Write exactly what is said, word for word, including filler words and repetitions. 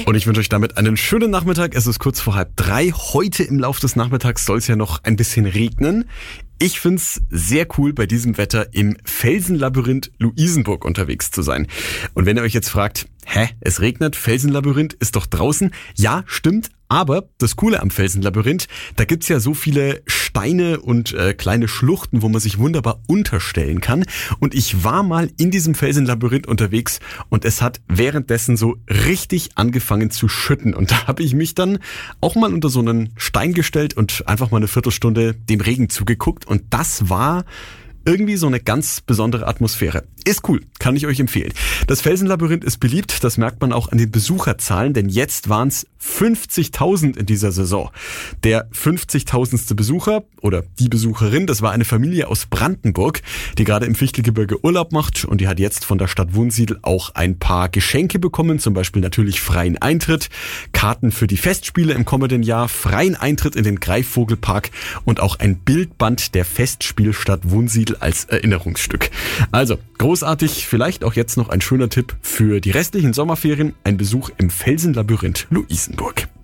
Und ich wünsche euch damit einen schönen Nachmittag. Es ist kurz vor halb drei. Heute im Laufe des Nachmittags soll es ja noch ein bisschen regnen. Ich find's sehr cool, bei diesem Wetter im Felsenlabyrinth Luisenburg unterwegs zu sein. Und wenn ihr euch jetzt fragt, hä, es regnet, Felsenlabyrinth ist doch draußen? Ja, stimmt. Aber das Coole am Felsenlabyrinth, da gibt's ja so viele Steine und äh, kleine Schluchten, wo man sich wunderbar unterstellen kann. Und ich war mal in diesem Felsenlabyrinth unterwegs und es hat währenddessen so richtig angefangen zu schütten. Und da habe ich mich dann auch mal unter so einen Stein gestellt und einfach mal eine Viertelstunde dem Regen zugeguckt. Und das war irgendwie so eine ganz besondere Atmosphäre. Ist cool, kann ich euch empfehlen. Das Felsenlabyrinth ist beliebt, das merkt man auch an den Besucherzahlen, denn jetzt waren es fünfzigtausend in dieser Saison. Der fünfzigtausendste Besucher oder die Besucherin, das war eine Familie aus Brandenburg, die gerade im Fichtelgebirge Urlaub macht und die hat jetzt von der Stadt Wunsiedel auch ein paar Geschenke bekommen, zum Beispiel natürlich freien Eintritt, Karten für die Festspiele im kommenden Jahr, freien Eintritt in den Greifvogelpark und auch ein Bildband der Festspielstadt Wunsiedel als Erinnerungsstück. Also, großartig, vielleicht auch jetzt noch ein schöner Tipp für die restlichen Sommerferien, ein Besuch im Felsenlabyrinth Luisenburg.